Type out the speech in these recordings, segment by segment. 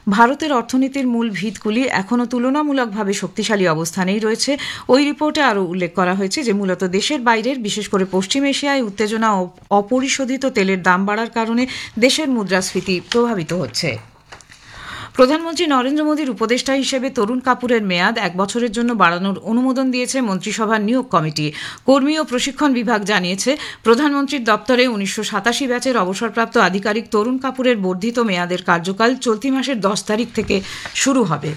ভারতের অর্থনীতির মূল ভিতগুলি এখনও তুলনামূলকভাবে শক্তিশালী অবস্থানেই রয়েছে। ওই রিপোর্টে আরও উল্লেখ করা হয়েছে যে মূলত দেশের বাইরের, বিশেষ করে পশ্চিম এশিয়ায় উত্তেজনা ও অপরিশোধিত তেলের দাম বাড়ার কারণে দেশের মুদ্রাস্ফীতি প্রভাবিত হচ্ছে। প্রধানমন্ত্রী নরেন্দ্র মোদীর উপদেষ্টা হিসেবে তরুণ কাপুরের মেয়াদ 1 বছরের জন্য বাড়ানোর অনুমোদন দিয়েছে মন্ত্রিসভার নিয়োগ কমিটি। কর্মী ও প্রশিক্ষণ বিভাগ জানিয়েছে, প্রধানমন্ত্রীর দপ্তরে 1987 ব্যাচের অবসরপ্রাপ্ত আধিকারিক তরুণ কাপুরের বর্ধিত মেয়াদের কার্যকাল চলতি মাসের 10 তারিখ থেকে শুরু হবে।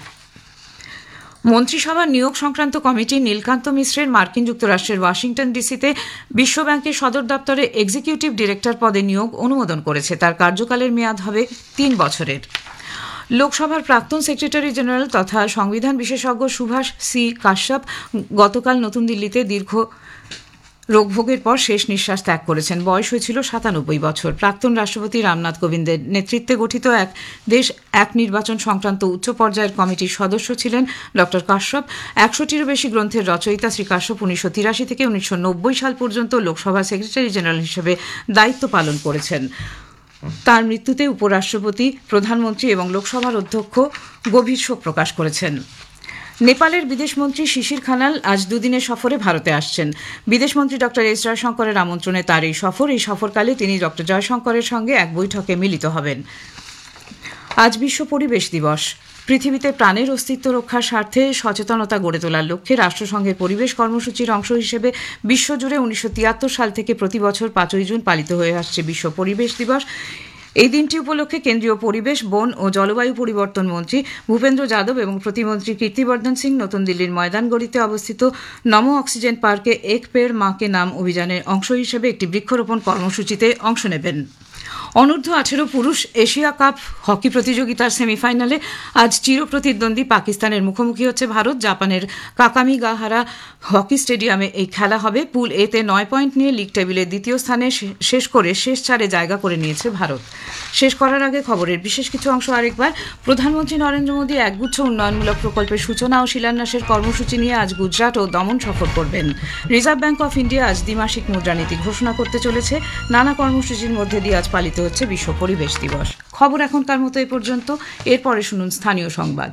মন্ত্রিসভার নিয়োগ সংক্রান্ত কমিটি নীলকান্ত মিশ্রের মার্কিন যুক্তরাষ্ট্রের ওয়াশিংটন ডিসিতে বিশ্বব্যাংকের সদর দপ্তরে এক্সিকিউটিভ ডিরেক্টর পদে নিয়োগ অনুমোদন করেছে। তার কার্যকালের মেয়াদ হবে 3 বছরের। লোকসভার প্রাক্তন সেক্রেটারি জেনারেল তথা সংবিধান বিশেষজ্ঞ সুভাষ সি কাশ্যপ গতকাল নতুন দিল্লিতে দীর্ঘ রোগভোগের পর শেষ নিঃশ্বাস ত্যাগ করেছেন। বয়স হয়েছিল 97 বছর। প্রাক্তন রাষ্ট্রপতি রামনাথ কোবিন্দের নেতৃত্বে গঠিত এক দেশ এক নির্বাচন সংক্রান্ত উচ্চ পর্যায়ের কমিটির সদস্য ছিলেন ড কাশ্যপ। 100টিরও বেশি গ্রন্থের রচয়িতা শ্রী কাশ্যপ 1983 থেকে 1990 সাল পর্যন্ত লোকসভার সেক্রেটারি জেনারেল হিসেবে দায়িত্ব পালন করেছেন। তার মৃত্যুতে উপরাষ্ট্রপতি, প্রধানমন্ত্রী এবং লোকসভার অধ্যক্ষ গভীর শোক প্রকাশ করেছেন। নেপালের বিদেশমন্ত্রী শিশির খানাল আজ দুদিনের সফরে ভারতে আসছেন। বিদেশমন্ত্রী ড এস জয়শঙ্করের আমন্ত্রণে তার এই সফরকালে তিনি ড জয়শঙ্করের সঙ্গে এক বৈঠকে মিলিত হবেন। আজ বিশ্ব পরিবেশ দিবস। পৃথিবীতে প্রাণের অস্তিত্ব রক্ষার স্বার্থে সচেতনতা গড়ে তোলার লক্ষ্যে রাষ্ট্রসংঘের পরিবেশ কর্মসূচির অংশ হিসেবে বিশ্বজুড়ে 1973 সাল থেকে প্রতি বছর 5ই জুন পালিত হয়ে আসছে বিশ্ব পরিবেশ দিবস। এই দিনটি উপলক্ষে কেন্দ্রীয় পরিবেশ, বন ও জলবায়ু পরিবর্তন মন্ত্রী ভূপেন্দ্র যাদব এবং প্রতিমন্ত্রী কীর্তিবর্ধন সিং নতুন দিল্লির ময়দানগড়িতে অবস্থিত নমো অক্সিজেন পার্কে এক পেড় মা কে নাম অভিযানের অংশ হিসেবে একটি বৃক্ষরোপণ কর্মসূচিতে অংশ নেবেন। অনূর্ধ্ব 18 পুরুষ এশিয়া কাপ হকি প্রতিযোগিতার সেমিফাইনালে আজ চিরপ্রতিদ্বন্দ্বী পাকিস্তানের মুখোমুখি হচ্ছে ভারত। জাপানের কাকামিগাহারা হকি স্টেডিয়ামে এই খেলা হবে। পুল এতে 9 পয়েন্ট নিয়ে লিগ টেবিলের দ্বিতীয় স্থানে শেষ করে শেষ 4-এ জায়গা করে নিয়েছে ভারত। শেষ করার আগে খবরের বিশেষ কিছু অংশ আরেকবার। প্রধানমন্ত্রী নরেন্দ্র মোদী একগুচ্ছ উন্নয়নমূলক প্রকল্পের সূচনা ও শিলান্যাসের কর্মসূচি নিয়ে আজ গুজরাট ও দমন সফর করবেন। রিজার্ভ ব্যাংক অফ ইন্ডিয়া আজ দ্বিমাসিক মুদ্রানীতি ঘোষণা করতে চলেছে। নানা কর্মসূচির মধ্যে দিয়ে আজ পালিত হচ্ছে বিশ্ব পরিবেশ দিবস। খবর এখনকার মতো এ পর্যন্ত। এরপরে শুনুন স্থানীয় সংবাদ।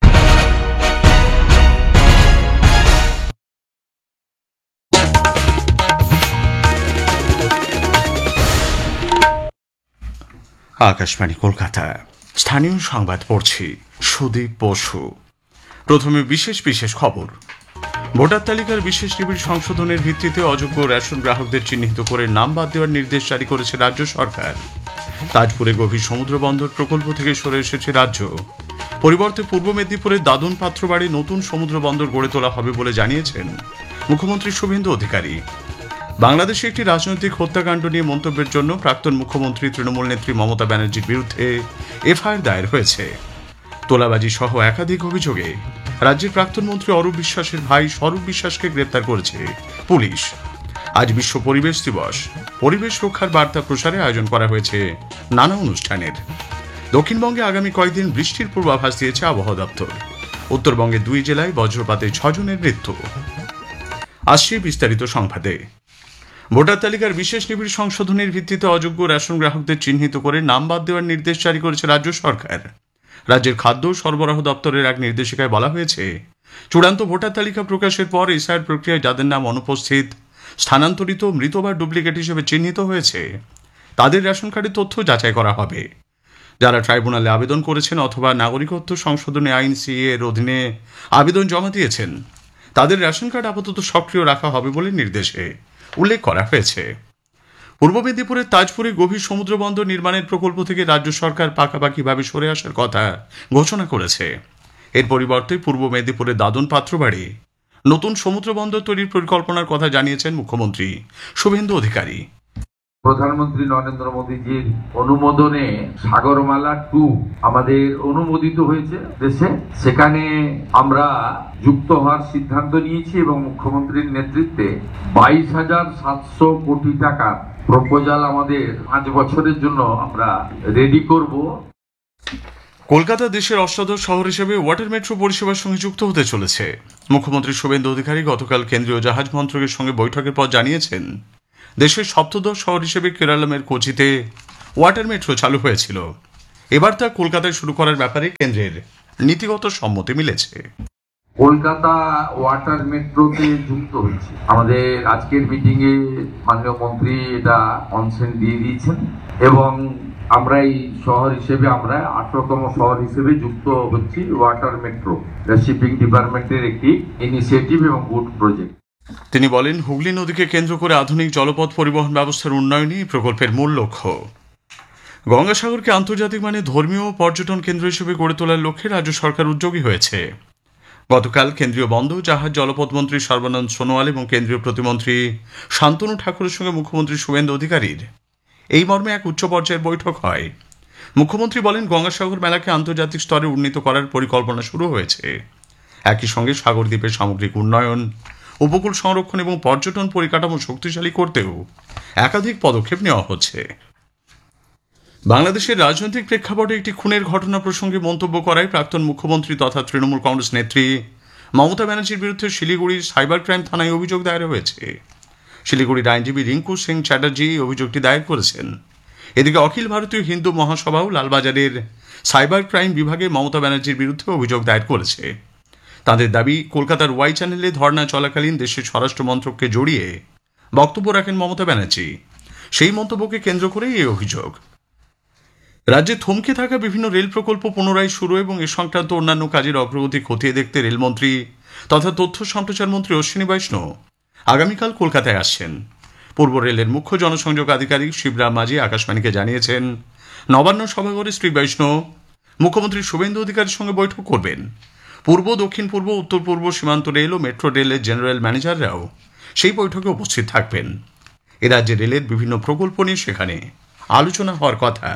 আকাশবাণী কলকাতা, স্থানীয় সংবাদ পড়ছি সুদীপ বসু। প্রথমে বিশেষ বিশেষ খবর। ভোটার তালিকার বিশেষ নিবিড় সংশোধনের ভিত্তিতে অযোগ্য রেশন গ্রাহকদের চিহ্নিত করে নাম বাদ দেওয়ার নির্দেশ জারি করেছে রাজ্য সরকার। তাজপুরে গভীর সমুদ্র বন্দর প্রকল্প থেকে সরে এসেছে রাজ্য। পরিবর্তে পূর্ব মেদিনীপুরের দাদন পাত্রবাড়ি নতুন সমুদ্র বন্দর গড়ে তোলা হবে বলে জানিয়েছেন মুখ্যমন্ত্রী শুভেন্দু অধিকারী। বাংলাদেশে একটি রাজনৈতিক হত্যাকাণ্ড নিয়ে মন্তব্যের জন্য প্রাক্তন মুখ্যমন্ত্রী তৃণমূল নেত্রী মমতা ব্যানার্জির বিরুদ্ধে এফআইআর দায়ের হয়েছে। তোলাবাজি সহ একাধিক অভিযোগে রাজ্যের প্রাক্তন মন্ত্রী অরূপ বিশ্বাসের ভাই স্বরূপ বিশ্বাসকে গ্রেপ্তার করেছে পুলিশ। আজ বিশ্ব পরিবেশ দিবস। পরিবেশ রক্ষার বার্তা প্রসারে আয়োজন করা হয়েছে নানা অনুষ্ঠানের। দক্ষিণবঙ্গে আগামী কয়েকদিন বৃষ্টির পূর্বাভাস দিয়েছে আবহাওয়া দপ্তর। উত্তরবঙ্গে 2 জেলায় বজ্রপাতে 6 জনের মৃত্যু। আসছে বিস্তারিত সংবাদে। ভোটার তালিকার বিশেষ নিবিড় সংশোধনের ভিত্তিতে অযোগ্য রেশন গ্রাহকদের চিহ্নিত করে নাম বাদ দেওয়ার নির্দেশ জারি করেছে রাজ্য সরকার। রাজ্যের খাদ্য সরবরাহ দপ্তরের এক নির্দেশিকায় বলা হয়েছে, চূড়ান্ত ভোটার তালিকা প্রকাশের পর এসআইআর প্রক্রিয়ায় যাদের নাম অনুপস্থিত, স্থানান্তরিত, মৃত বা ডুপ্লিকেট হিসেবে চিহ্নিত হয়েছে তাদের রেশন কার্ডের তথ্য যাচাই করা হবে। যারা ট্রাইব্যুনালে আবেদন করেছেন অথবা নাগরিকত্ব সংশোধনী আইন সিএ এর অধীনে আবেদন জমা দিয়েছেন তাদের রেশন কার্ড আপাতত সক্রিয় রাখা হবে বলে নির্দেশে উল্লেখ করা হয়েছে। পূর্ব মেদিনীপুরের তাজপুরে গভীর সমুদ্র বন্দর নির্মাণের প্রকল্প থেকে রাজ্য সরকার পাকাপাকিভাবে সরে আসার কথা ঘোষণা করেছে। এর পরিবর্তে পূর্ব মেদিনীপুরের দাদন পাত্রবাড়ি নতুন সমুদ্র বন্দর তৈরির পরিকল্পনার কথা জানিয়েছেন মুখ্যমন্ত্রী শুভেন্দু অধিকারী। প্রধানমন্ত্রী নরেন্দ্র মোদীজির অনুমোদনে সাগরমালা 2 আমাদের অনুমোদিত হয়েছে দেশে। সেখানে আমরা যুক্ত হওয়ার সিদ্ধান্ত নিয়েছি এবং মুখ্যমন্ত্রীর নেতৃত্বে 22,700 কোটি টাকা প্রপোজাল আমাদের 5 বছরের জন্য আমরা রেডি করব। কলকাতা দেশের অষ্টাদশ শহর হিসেবে ওয়াটার মেট্রো পরিষেবার সঙ্গে যুক্ত হতে চলেছে। মুখ্যমন্ত্রী শুভেন্দু অধিকারী গতকাল কেন্দ্রীয় জাহাজ মন্ত্রকের সঙ্গে বৈঠকের পর জানিয়েছেন, দেশের সপ্তদশ শহর হিসেবে কেরালামের কোচিতে ওয়াটার মেট্রো চালু হয়েছিল। এবার তা কলকাতায় শুরু করার ব্যাপারে কেন্দ্রের নীতিগত সম্মতি মিলেছে। কলকাতা ওয়াটার মেট্রোতে যুক্ত হচ্ছে। আমাদের আজকের মিটিং এ মাননীয় মন্ত্রী এটা কনসেন্ট দিয়ে দিয়েছেন এবং আমরা এই শহর হিসেবে আমরা 18তম শহর হিসেবে যুক্ত হচ্ছি ওয়াটার মেট্রো। শিপিং ডিপার্টমেন্টের একটি ইনিশিয়েটিভ এবং গুড প্রজেক্ট। তিনি বলেন, হুগলি নদীকে কেন্দ্র করে আধুনিক জলপথ পরিবহন ব্যবস্থার উন্নয়নই প্রকল্পের মূল লক্ষ্য। গঙ্গাসাগরকে আন্তর্জাতিক মানে ধর্মীয় পর্যটন কেন্দ্র হিসেবে গড়ে তোলার লক্ষ্যে রাজ্য সরকার উদ্যোগী হয়েছে। গতকাল কেন্দ্রীয় বন্দর জাহাজ জলপথ মন্ত্রী সর্বানন্দ সোনোয়াল এবং কেন্দ্রীয় প্রতিমন্ত্রী শান্তনু ঠাকুরের সঙ্গে মুখ্যমন্ত্রী শুভেন্দু অধিকারীর এই মর্মে এক উচ্চ পর্যায়ের বৈঠক হয়। মুখ্যমন্ত্রী বলেন, গঙ্গাসাগর মেলাকে আন্তর্জাতিক স্তরে উন্নীত করার পরিকল্পনা শুরু হয়েছে। একই সঙ্গে সাগর দ্বীপের সামগ্রিক উন্নয়ন, উপকূল সংরক্ষণ এবং পর্যটন পরিকাঠামো শক্তিশালী করতেও একাধিক পদক্ষেপ নেওয়া হচ্ছে। বাংলাদেশের রাজনৈতিক প্রেক্ষাপটে একটি খুনের ঘটনা প্রসঙ্গে মন্তব্য করায় প্রাক্তন মুখ্যমন্ত্রী তথা তৃণমূল কংগ্রেস নেত্রী মমতা ব্যানার্জির বিরুদ্ধে শিলিগুড়ির সাইবার ক্রাইম থানায় অভিযোগ দায়ের হয়েছে। শিলিগুড়ির আইনজীবী রিঙ্কু সিং চ্যাটার্জি এই অভিযোগটি দায়ের করেছেন। এদিকে অখিল ভারতীয় হিন্দু মহাসভাও লালবাজারের সাইবার ক্রাইম বিভাগে মমতা ব্যানার্জির বিরুদ্ধে অভিযোগ দায়ের করেছে। তাদের দাবি, কলকাতার ওয়াই চ্যানেলে ধর্না চলাকালীন দেশের স্বরাষ্ট্র মন্ত্রককে জড়িয়ে বক্তব্য রাখেন মমতা ব্যানার্জি। সেই মন্তব্যকে কেন্দ্র করেই এই অভিযোগ। রাজ্যে থমকে থাকা বিভিন্ন রেল প্রকল্প পুনরায় শুরু এবং এ সংক্রান্ত অন্যান্য কাজের অগ্রগতি খতিয়ে দেখতে রেলমন্ত্রী তথা তথ্য সম্প্রচার মন্ত্রী অশ্বিনী বৈষ্ণব আগামীকাল কলকাতায় আসছেন। পূর্ব রেলের মুখ্য জনসংযোগ আধিকারিক শিবরাম মাঝি আকাশবাণীকে জানিয়েছেন, নবান্ন সভাঘরে শ্রী বৈষ্ণব মুখ্যমন্ত্রী শুভেন্দু অধিকারীর সঙ্গে বৈঠক করবেন। পূর্ব, দক্ষিণ পূর্ব, উত্তর পূর্ব সীমান্ত রেল ও মেট্রো রেলের জেনারেল ম্যানেজাররাও সেই বৈঠকে উপস্থিত থাকবেন। এ রাজ্যে রেলের বিভিন্ন প্রকল্প নিয়ে সেখানে আলোচনা হওয়ার কথা।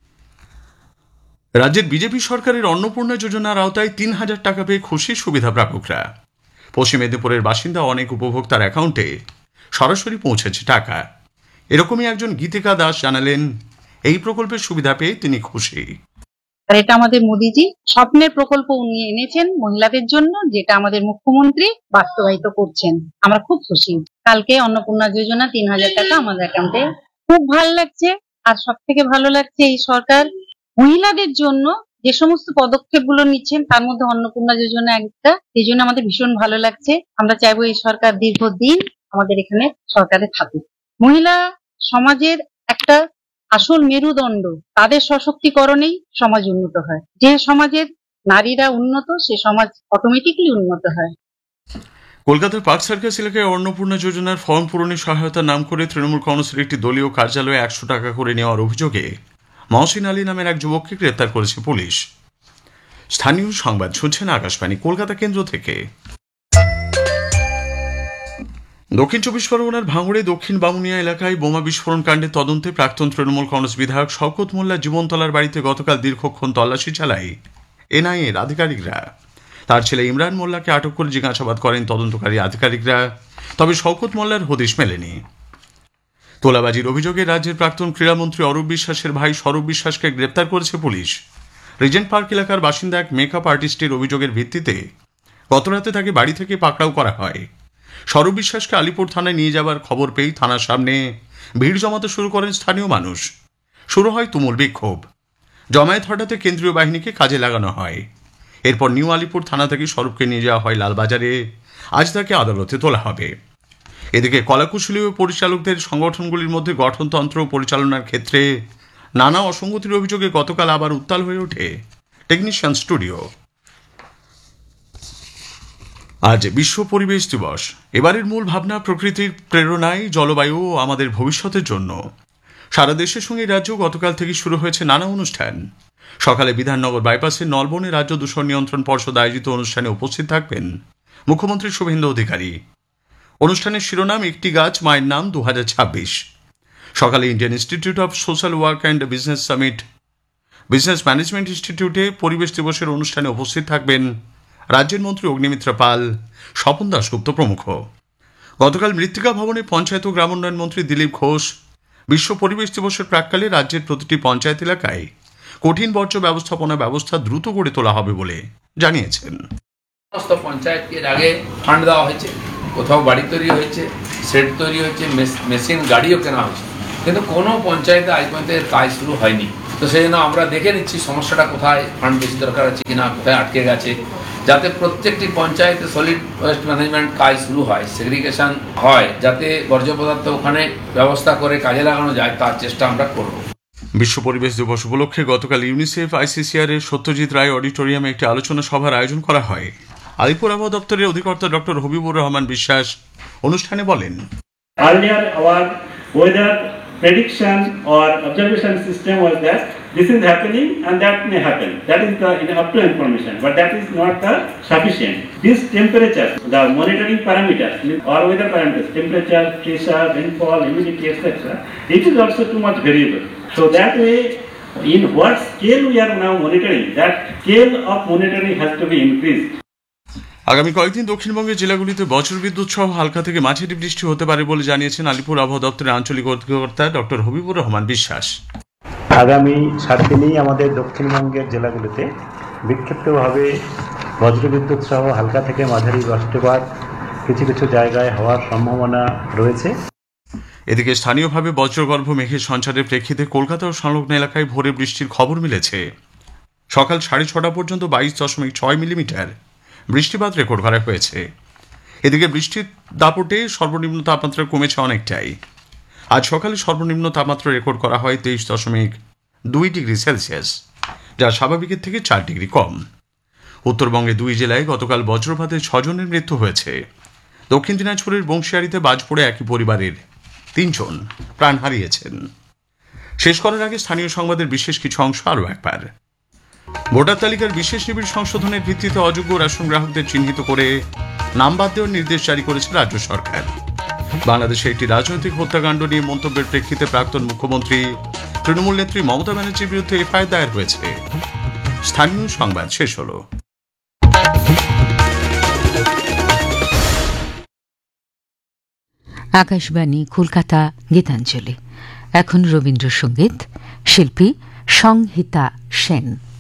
রাজ্যের বিজেপি সরকারের অন্নপূর্ণা যোজনার আওতায় ৩,০০০ টাকা পেয়ে খুশি সুবিধা প্রাপকরা। পশ্চিম মেদিনীপুরের বাসিন্দা অনেক উপভোক্তার অ্যাকাউন্টে সরাসরি পৌঁছেছে টাকা। এরকমই একজন গীতিকা দাস জানালেন, এই প্রকল্পের সুবিধা পেয়ে তিনি খুশি। এটা আমাদের মোদিজি স্বপ্নের প্রকল্প উনি এনেছেন মহিলাদের জন্য, যেটা আমাদের মুখ্যমন্ত্রী বাস্তবায়িত করছেন। আমরা খুব খুশি। কালকে অন্নপূর্ণা যোজনা ৩,০০০ টাকা আমাদের অ্যাকাউন্টে, খুব ভালো লাগছে। আর সব থেকে ভালো লাগছে এই সরকার মহিলাদের জন্য যে সমস্ত পদক্ষেপ গুলো নিচ্ছেন, তার মধ্যে অন্নপূর্ণা যোজনা একটা। এই জন্য আমাদের ভীষণ ভালো লাগছে। আমরা চাইবো এই সরকার দীর্ঘদিন আমাদের এখানে সরকারে থাকুক। মহিলা সমাজের একটা আসল মেরুদণ্ড, তাদের সশক্তিকরণেই সমাজ উন্নত হয়। যে সমাজের নারীরা উন্নত, সে সমাজ অটোমেটিকলি উন্নত হয়। কলকাতার পার্ক সার্কাস এলাকায় অন্নপূর্ণা যোজনার ফর্ম পূরণে সহায়তার নাম করে তৃণমূল কংগ্রেসের একটি দলীয় কার্যালয়ে ১০০ টাকা করে নেওয়ার অভিযোগে মহসিন আলী নামের এক যুবককে গ্রেপ্তার করেছে পুলিশ। স্থানীয় সংবাদ শুনছেন আকাশবাণী কলকাতা কেন্দ্র থেকে। দক্ষিণ ২৪ পরগনার ভাঙড়ে দক্ষিণ বামুনিয়া এলাকায় বোমা বিস্ফোরণ কাণ্ডে তদন্তে প্রাক্তন তৃণমূল কংগ্রেস বিধায়ক শওকত মোল্লা জীবনতলার বাড়িতে গতকাল দীর্ঘক্ষণ তল্লাশি চালায় এনআইএর আধিকারিকরা। তার ছেলে ইমরান মোল্লাকে আটক করে জিজ্ঞাসাবাদ করেন তদন্তকারী আধিকারিকরা, তবে শওকত মোল্লার হদিশ মেলেনি। তোলাবাজির অভিযোগে রাজ্যের প্রাক্তন ক্রীড়ামন্ত্রী অরূপ বিশ্বাসের ভাই স্বরূপ বিশ্বাসকে গ্রেপ্তার করেছে পুলিশ। রিজেন্ট পার্ক এলাকার বাসিন্দা এক মেকআপ আর্টিস্টের অভিযোগের ভিত্তিতে গতরাতে তাকে বাড়ি থেকে পাকড়াও করা হয়। স্বরূপ বিশ্বাসকে আলিপুর থানায় নিয়ে যাওয়ার খবর পেয়েই থানার সামনে ভিড় জমাতে শুরু করেন স্থানীয় মানুষ। শুরু হয় তুমুল বিক্ষোভ। জমায়েত হঠাতে কেন্দ্রীয় বাহিনীকে কাজে লাগানো হয়। এরপর নিউ আলিপুর থানা থেকে স্বরূপকে নিয়ে যাওয়া হয় লালবাজারে। আজ তাকে আদালতে তোলা হবে। এদিকে কলাকুশলী ও পরিচালকদের সংগঠনগুলির মধ্যে গঠনতন্ত্র পরিচালনার ক্ষেত্রে নানা অসঙ্গতির অভিযোগে গতকাল আবার উত্তাল হয়ে ওঠে টেকনিশিয়ান স্টুডিও। আজ বিশ্ব পরিবেশ দিবস। এবারের মূল ভাবনা প্রকৃতির প্রেরণায় জলবায়ু ও আমাদের ভবিষ্যতের জন্য। সারা দেশের সঙ্গে রাজ্য গতকাল থেকে শুরু হয়েছে নানা অনুষ্ঠান। সকালে বিধাননগর বাইপাসের নলবনে রাজ্য দূষণ নিয়ন্ত্রণ পর্ষদ আয়োজিত অনুষ্ঠানে উপস্থিত থাকবেন মুখ্যমন্ত্রী শুভেন্দু অধিকারী। অনুষ্ঠানের শিরোনাম একটি গাছ মায়ের নাম ২০২৬। সকালে Indian institute of social work and business summit business management ইনস্টিটিউটে পরিবেশ দিবসের অনুষ্ঠানে উপস্থিত থাকবেন রাজ্যের মন্ত্রী অগ্নিমিত্রা পাল, স্বপন দাশগুপ্ত প্রমুখ। গতকাল মৃত্তিকা ভবনে পঞ্চায়েত ও গ্রামোন্নয়ন মন্ত্রী দিলীপ ঘোষ বিশ্ব পরিবেশ দিবসের প্রাক্কালে রাজ্যের প্রতিটি পঞ্চায়েত এলাকায় কঠিন বর্জ্য ব্যবস্থাপনা ব্যবস্থা দ্রুত গড়ে তোলা হবে বলে জানিয়েছেন। সমস্ত পঞ্চায়েতকে আগে ফান্ড দেওয়া হয়েছে, কোথাও বাড়ি তৈরি হয়েছে, শেড তৈরি হয়েছে, মেশিন গাড়িও কেনা হয়েছে, কিন্তু কোনো পঞ্চায়েতে আজ পর্যন্ত এর কাজ শুরু হয়নি। তো সেই জন্য আমরা দেখে নিচ্ছি সমস্যাটা কোথায়, ফান্ড বেশি দরকার আছে কিনা, কোথায় আটকে গেছে, যাতে প্রত্যেকটি পঞ্চায়েতে সলিড ওয়েস্ট ম্যানেজমেন্ট কাজ শুরু হয়, সেগ্রিগেশন হয়, যাতে বর্জ্য পদার্থ ওখানে ব্যবস্থা করে কাজে লাগানো যায়, তার চেষ্টা আমরা করব। বিশ্ব পরিবেশ দিবস উপলক্ষে গতকাল ইউনিসেফ আইসিসিআর এর সত্যজিৎ রায় অডিটোরিয়ামে একটি আলোচনা সভার আয়োজন করা হয়। আলিপুর আবহাওয়া দপ্তরের অধিকর্তা ডক্টর হবিবুর রহমান বিশ্বাস অনুষ্ঠানে বলেন, Earlier, our weather prediction or observation system was that this is happening and that may happen. That is the up to information, but that is not the sufficient. This temperature, the monitoring parameters, or weather parameters, temperature, pressure, rainfall, humidity, etc., it is also too much variable. So that way, in what scale we are now monitoring, that scale of monitoring has to be increased. আগামী কয়েকদিন দক্ষিণবঙ্গের জেলাগুলিতে বজ্রবিদ্যুৎ সহ হালকা থেকে মাঝারি বৃষ্টি হতে পারে বলে জানিয়েছেন আলিপুর আবহাওয়া দপ্তরের আঞ্চলিক অধিকর্তা ডক্টর হবিবুর রহমান বিশ্বাস। আগামী 7 দিনেই আমাদের দক্ষিণবঙ্গের জেলাগুলিতে বিক্ষিপ্তভাবে বজ্রবিদ্যুৎ সহ হালকা থেকে মাঝারি বৃষ্টিপাত কিছু কিছু জায়গায় হওয়ার সম্ভাবনা রয়েছে। এদিকে স্থানীয়ভাবে বজ্রগর্ভ মেঘের সঞ্চারের প্রেক্ষিতে কলকাতা ও সংলগ্ন এলাকায় ভোরে বৃষ্টির খবর মিলেছে। সকাল 6:30 পর্যন্ত 22.6 মিলিমিটার বৃষ্টিপাত রেকর্ড করা হয়েছে। এদিকে বৃষ্টির দাপটে সর্বনিম্ন তাপমাত্রা কমেছে অনেকটাই। আজ সকালে সর্বনিম্ন তাপমাত্রা রেকর্ড করা হয় 23.2 ডিগ্রি সেলসিয়াস, যা স্বাভাবিকের থেকে 4 ডিগ্রি কম। উত্তরবঙ্গে 2 জেলায় গতকাল বজ্রপাতে 6 জনের মৃত্যু হয়েছে। দক্ষিণ দিনাজপুরের বংশিয়ারিতে বাজ পড়ে একই পরিবারের 3 জন প্রাণ হারিয়েছেন। শেষ করার আগে স্থানীয় সংবাদের বিশেষ কিছু অংশ আরও একবার। ভোটার তালিকার বিশেষ নিবিড় সংশোধনের ভিত্তিতে অযোগ্য রেশন গ্রাহকদের চিহ্নিত করে নাম বাদ দেওয়ার নির্দেশ জারি করেছে রাজ্য সরকার। বাংলাদেশে একটি রাজনৈতিক হত্যাকাণ্ড নিয়ে মন্তব্যের প্রেক্ষিতে প্রাক্তন মুখ্যমন্ত্রী তৃণমূল নেত্রী মমতা ব্যানার্জির বিরুদ্ধে এফআইআর দায়ের হয়েছে। স্থানীয় সংবাদ শেষ হলো। আকাশবাণী কলকাতা গীতাঞ্জলি। এখন রবীন্দ্রসঙ্গীত, শিল্পী সংহিতা সেন।